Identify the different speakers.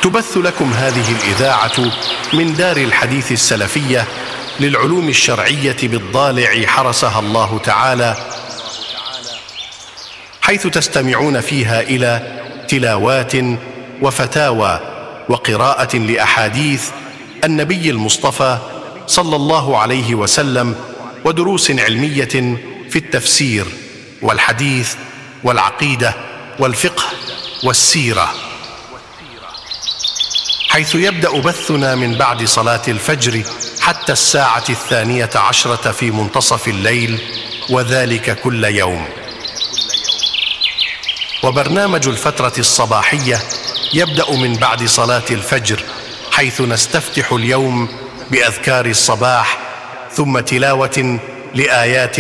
Speaker 1: تبث لكم هذه الإذاعة من دار الحديث السلفية للعلوم الشرعية بالضالع حرسها الله تعالى، حيث تستمعون فيها إلى تلاوات وفتاوى وقراءة لأحاديث النبي المصطفى صلى الله عليه وسلم، ودروس علمية في التفسير والحديث والعقيدة والفقه والسيرة، حيث يبدأ بثنا من بعد صلاة الفجر حتى 12:10 في منتصف الليل، وذلك كل يوم. وبرنامج الفترة الصباحية يبدأ من بعد صلاة الفجر، حيث نستفتح اليوم بأذكار الصباح ثم تلاوة لآيات